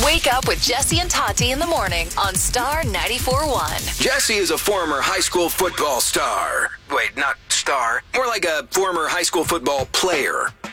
Wake up with Jesse and Tati in the morning on Star 94.1. Jesse is a former high school football star. Wait, not star. More like a former high school football player.